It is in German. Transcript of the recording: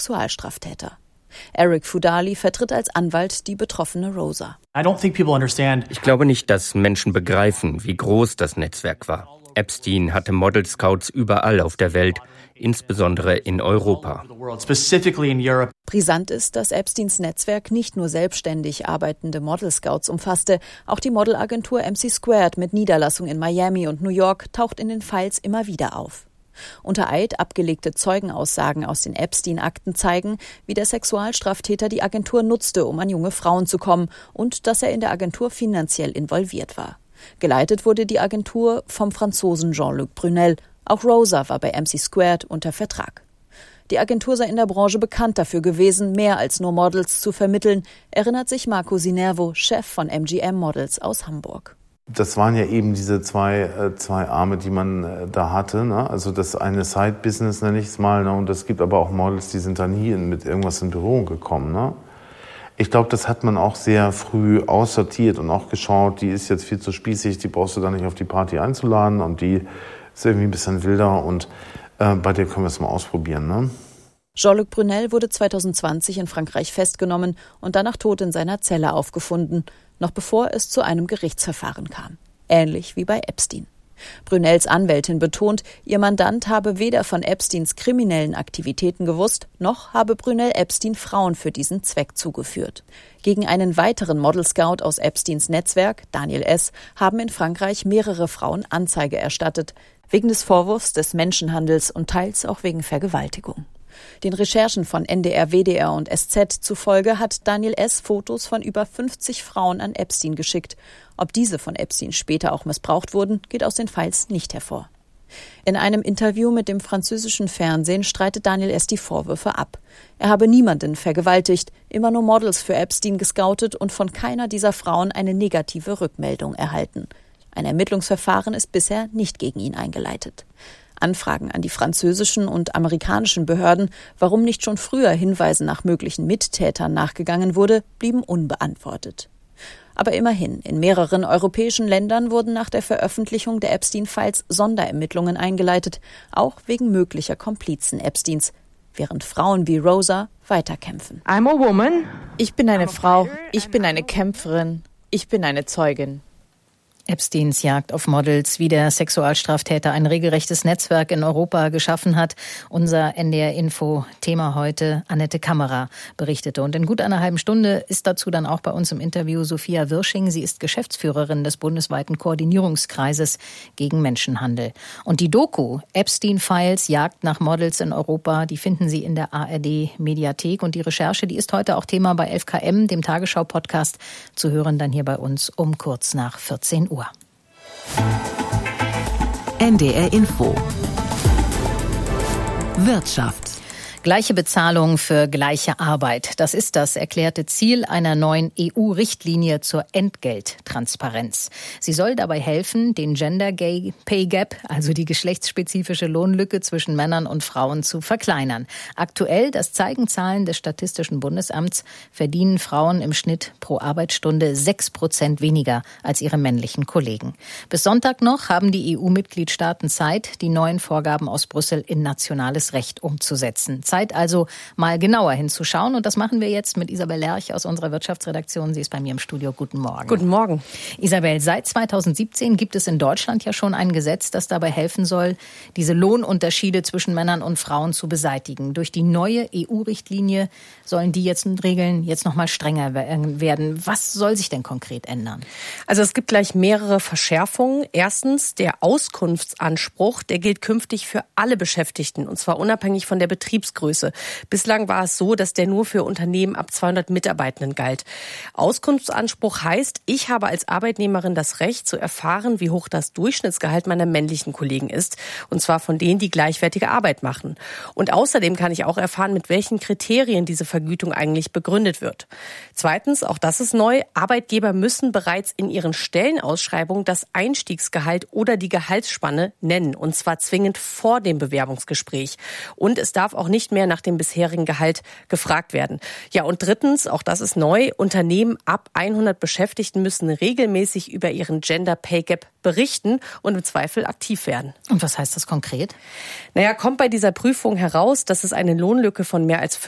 Sexualstraftäter. Eric Fudali vertritt als Anwalt die betroffene Rosa. Ich glaube nicht, dass Menschen begreifen, wie groß das Netzwerk war. Epstein hatte Model-Scouts überall auf der Welt, insbesondere in Europa. Brisant ist, dass Epsteins Netzwerk nicht nur selbstständig arbeitende Model-Scouts umfasste. Auch die Modelagentur MC2 mit Niederlassung in Miami und New York taucht in den Files immer wieder auf. Unter Eid abgelegte Zeugenaussagen aus den Epstein-Akten zeigen, wie der Sexualstraftäter die Agentur nutzte, um an junge Frauen zu kommen, und dass er in der Agentur finanziell involviert war. Geleitet wurde die Agentur vom Franzosen Jean-Luc Brunel. Auch Rosa war bei MC2 unter Vertrag. Die Agentur sei in der Branche bekannt dafür gewesen, mehr als nur Models zu vermitteln, erinnert sich Marco Sinervo, Chef von MGM Models aus Hamburg. Das waren ja eben diese zwei Arme, die man da hatte, ne? Also das eine Side-Business nenne ich es mal, ne? Und es gibt aber auch Models, die sind da nie mit irgendwas in Berührung gekommen, ne? Ich glaube, das hat man auch sehr früh aussortiert und auch geschaut, die ist jetzt viel zu spießig, die brauchst du da nicht auf die Party einzuladen und die ist irgendwie ein bisschen wilder und bei der können wir es mal ausprobieren, ne? Jean-Luc Brunel wurde 2020 in Frankreich festgenommen und danach tot in seiner Zelle aufgefunden, noch bevor es zu einem Gerichtsverfahren kam. Ähnlich wie bei Epstein. Brunels Anwältin betont, ihr Mandant habe weder von Epsteins kriminellen Aktivitäten gewusst, noch habe Brunel Epstein Frauen für diesen Zweck zugeführt. Gegen einen weiteren Model-Scout aus Epsteins Netzwerk, Daniel S., haben in Frankreich mehrere Frauen Anzeige erstattet, wegen des Vorwurfs des Menschenhandels und teils auch wegen Vergewaltigung. Den Recherchen von NDR, WDR und SZ zufolge hat Daniel S. Fotos von über 50 Frauen an Epstein geschickt. Ob diese von Epstein später auch missbraucht wurden, geht aus den Files nicht hervor. In einem Interview mit dem französischen Fernsehen streitet Daniel S. die Vorwürfe ab. Er habe niemanden vergewaltigt, immer nur Models für Epstein gescoutet und von keiner dieser Frauen eine negative Rückmeldung erhalten. Ein Ermittlungsverfahren ist bisher nicht gegen ihn eingeleitet. Anfragen an die französischen und amerikanischen Behörden, warum nicht schon früher Hinweisen nach möglichen Mittätern nachgegangen wurde, blieben unbeantwortet. Aber immerhin, in mehreren europäischen Ländern wurden nach der Veröffentlichung der Epstein-Files Sonderermittlungen eingeleitet, auch wegen möglicher Komplizen Epsteins, während Frauen wie Rosa weiterkämpfen. I'm a woman. Ich bin eine Frau, ich bin eine Kämpferin, ich bin eine Zeugin. Epsteins Jagd auf Models, wie der Sexualstraftäter ein regelrechtes Netzwerk in Europa geschaffen hat. Unser NDR-Info-Thema heute, Annette Kammerer berichtete. Und in gut einer halben Stunde ist dazu dann auch bei uns im Interview Sophia Wirsching. Sie ist Geschäftsführerin des bundesweiten Koordinierungskreises gegen Menschenhandel. Und die Doku Epstein-Files, Jagd nach Models in Europa, die finden Sie in der ARD-Mediathek. Und die Recherche, die ist heute auch Thema bei 11KM, dem Tagesschau-Podcast, zu hören dann hier bei uns um kurz nach 14 Uhr. NDR Info. Wirtschaft. Gleiche Bezahlung für gleiche Arbeit. Das ist das erklärte Ziel einer neuen EU-Richtlinie zur Entgelttransparenz. Sie soll dabei helfen, den Gender Pay Gap, also die geschlechtsspezifische Lohnlücke zwischen Männern und Frauen, zu verkleinern. Aktuell, das zeigen Zahlen des Statistischen Bundesamts, verdienen Frauen im Schnitt pro Arbeitsstunde 6% weniger als ihre männlichen Kollegen. Bis Sonntag noch haben die EU-Mitgliedstaaten Zeit, die neuen Vorgaben aus Brüssel in nationales Recht umzusetzen. Zeit also, mal genauer hinzuschauen. Und das machen wir jetzt mit Isabel Lerch aus unserer Wirtschaftsredaktion. Sie ist bei mir im Studio. Guten Morgen. Guten Morgen. Isabel, seit 2017 gibt es in Deutschland ja schon ein Gesetz, das dabei helfen soll, diese Lohnunterschiede zwischen Männern und Frauen zu beseitigen. Durch die neue EU-Richtlinie sollen die Regeln jetzt noch mal strenger werden. Was soll sich denn konkret ändern? Also es gibt gleich mehrere Verschärfungen. Erstens, der Auskunftsanspruch, der gilt künftig für alle Beschäftigten, und zwar unabhängig von der Betriebsgröße. Bislang war es so, dass der nur für Unternehmen ab 200 Mitarbeitenden galt. Auskunftsanspruch heißt, ich habe als Arbeitnehmerin das Recht zu erfahren, wie hoch das Durchschnittsgehalt meiner männlichen Kollegen ist. Und zwar von denen, die gleichwertige Arbeit machen. Und außerdem kann ich auch erfahren, mit welchen Kriterien diese Vergütung eigentlich begründet wird. Zweitens, auch das ist neu, Arbeitgeber müssen bereits in ihren Stellenausschreibungen das Einstiegsgehalt oder die Gehaltsspanne nennen. Und zwar zwingend vor dem Bewerbungsgespräch. Und es darf auch nicht mehr nach dem bisherigen Gehalt gefragt werden. Ja, und drittens, auch das ist neu, Unternehmen ab 100 Beschäftigten müssen regelmäßig über ihren Gender Pay Gap berichten und im Zweifel aktiv werden. Und was heißt das konkret? Naja, kommt bei dieser Prüfung heraus, dass es eine Lohnlücke von mehr als